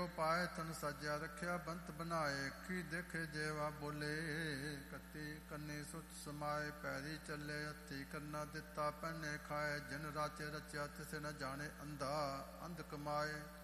ਪਾਏ ਤਨ ਸਾਜਿਆ ਰੱਖਿਆ ਬੰਤ ਬਣਾਏ ਕੀ ਦੇਖੇ ਜੇਵਾ ਬੋਲੇ ਕੱਤੀ ਕੰਨੀ ਸੁਚ ਸਮਾਏ ਪੈਰੀ ਚੱਲੇ ਹੱਥੀ ਕਰਨਾ ਦਿੱਤਾ ਪਹਿਨੇ ਖਾਏ ਜਿਨ ਰਾਚੇ ਰਚਿਆ ਤਿਸ ਨ ਜਾਣੇ ਅੰਧਾ ਅੰਧ ਕਮਾਏ